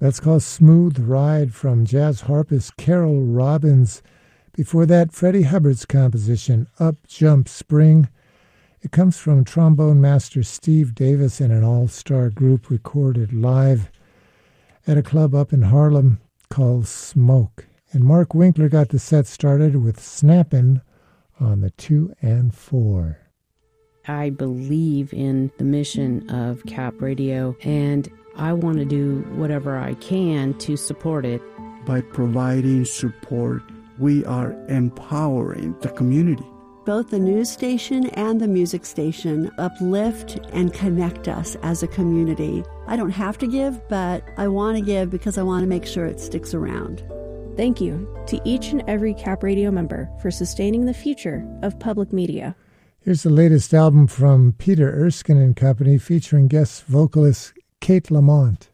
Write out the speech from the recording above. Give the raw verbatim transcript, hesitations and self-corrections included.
That's called Smooth Ride from jazz harpist Carol Robbins. Before that, Freddie Hubbard's composition, Up Jump Spring. It comes from trombone master Steve Davis and an all-star group recorded live at a club up in Harlem called Smoke. And Mark Winkler got the set started with Snappin' on the two and four. I believe in the mission of C A P Radio, and I want to do whatever I can to support it. By providing support, we are empowering the community. Both the news station and the music station uplift and connect us as a community. I don't have to give, but I want to give because I want to make sure it sticks around. Thank you to each and every C A P Radio member for sustaining the future of public media. Here's the latest album from Peter Erskine and Company featuring guest vocalist Kate Lamont.